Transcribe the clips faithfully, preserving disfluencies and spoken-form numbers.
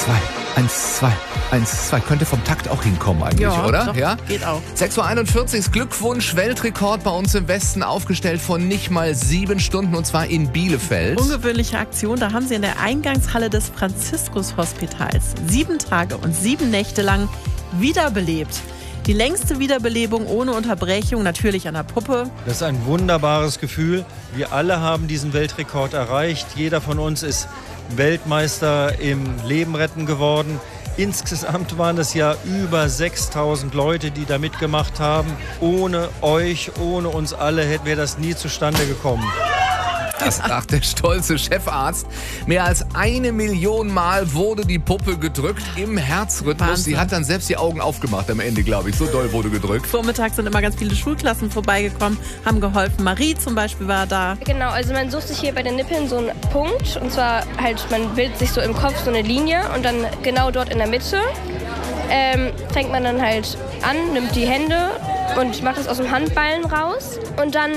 zwei, eins, zwei, eins, zwei. Könnte vom Takt auch hinkommen eigentlich, ja, oder? Doch, ja, geht auch. sechs Uhr einundvierzig, Glückwunsch, Weltrekord bei uns im Westen, aufgestellt von nicht mal sieben Stunden, und zwar in Bielefeld. Ungewöhnliche Aktion, da haben sie in der Eingangshalle des Franziskus-Hospitals sieben Tage und sieben Nächte lang wiederbelebt. Die längste Wiederbelebung ohne Unterbrechung, natürlich an der Puppe. Das ist ein wunderbares Gefühl. Wir alle haben diesen Weltrekord erreicht. Jeder von uns ist Weltmeister im Leben retten geworden. Insgesamt waren es ja über sechstausend Leute, die da mitgemacht haben. Ohne euch, ohne uns alle wäre das nie zustande gekommen. Das sagt der stolze Chefarzt. Mehr als eine Million Mal wurde die Puppe gedrückt im Herzrhythmus. Wahnsinn. Sie hat dann selbst die Augen aufgemacht am Ende, glaube ich. So doll wurde gedrückt. Vormittags sind immer ganz viele Schulklassen vorbeigekommen, haben geholfen. Marie zum Beispiel war da. Genau, also man sucht sich hier bei den Nippeln so einen Punkt. Und zwar halt, man bildet sich so im Kopf so eine Linie und dann genau dort in der Mitte ähm, fängt man dann halt an, nimmt die Hände und macht das aus dem Handballen raus. Und dann...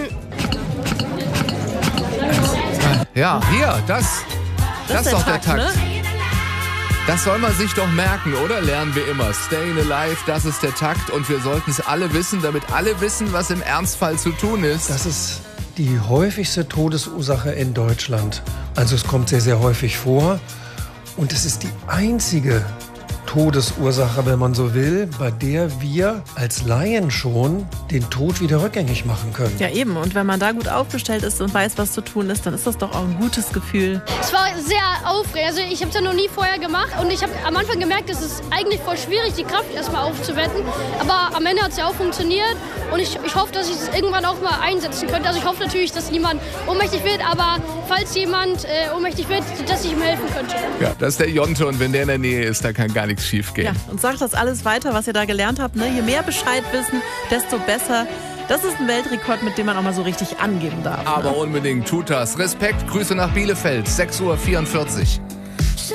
Ja, hier, das, das, Das ist doch der Takt. Ne? Das soll man sich doch merken, oder? Lernen wir immer. Staying alive, das ist der Takt. Und wir sollten es alle wissen, damit alle wissen, was im Ernstfall zu tun ist. Das ist die häufigste Todesursache in Deutschland. Also es kommt sehr, sehr häufig vor. Und es ist die einzige Todesursache, wenn man so will, bei der wir als Laien schon den Tod wieder rückgängig machen können. Ja, eben. Und wenn man da gut aufgestellt ist und weiß, was zu tun ist, dann ist das doch auch ein gutes Gefühl. Es war sehr aufregend. Also ich habe es ja noch nie vorher gemacht und ich habe am Anfang gemerkt, es ist eigentlich voll schwierig, die Kraft erstmal aufzuwenden. Aber am Ende hat es ja auch funktioniert und ich, ich hoffe, dass ich es irgendwann auch mal einsetzen könnte. Also ich hoffe natürlich, dass niemand ohnmächtig wird, aber falls jemand äh, ohnmächtig wird, dass ich ihm helfen könnte. Ja, das ist der Jonte, und wenn der in der Nähe ist, da kann gar nichts schief gehen. Ja, und sagt das alles weiter, was ihr da gelernt habt. Ne? Je mehr Bescheid wissen, desto besser. Das ist ein Weltrekord, mit dem man auch mal so richtig angeben darf. Aber ne? unbedingt tut das. Respekt, Grüße nach Bielefeld, sechs Uhr vierundvierzig.